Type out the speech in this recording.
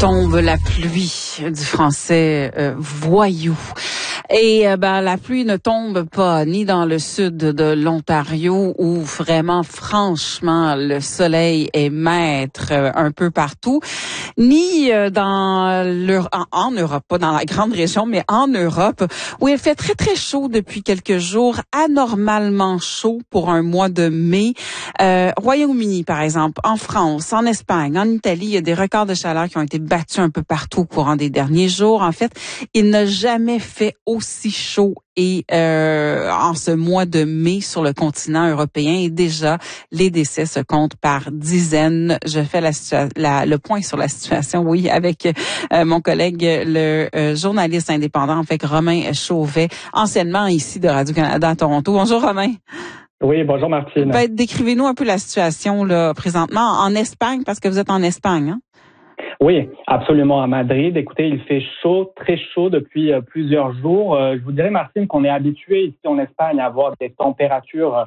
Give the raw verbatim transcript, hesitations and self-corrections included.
tombe la pluie, du français euh, voyou. Et euh, ben la pluie ne tombe pas ni dans le sud de l'Ontario où vraiment franchement le soleil est maître euh, un peu partout, ni euh, dans l'Europe, en, en Europe, pas dans la grande région, mais en Europe où il fait très très chaud depuis quelques jours, anormalement chaud pour un mois de mai. Euh, Royaume-Uni par exemple, en France, en Espagne, en Italie, il y a des records de chaleur qui ont été battus un peu partout au courant des derniers jours. En fait, il n'a jamais fait aussi chaud et euh, en ce mois de mai sur le continent européen. Et déjà, les décès se comptent par dizaines. Je fais la, la, le point sur la situation, oui, avec euh, mon collègue, le euh, journaliste indépendant, en fait, Romain Chauvet, anciennement ici de Radio-Canada à Toronto. Bonjour, Romain. Oui, bonjour Martine. Ben, décrivez-nous un peu la situation là présentement en Espagne, parce que vous êtes en Espagne, hein? Oui, absolument, à Madrid. Écoutez, il fait chaud, très chaud depuis euh, plusieurs jours. Euh, je vous dirais, Martine, qu'on est habitué ici en Espagne à avoir des températures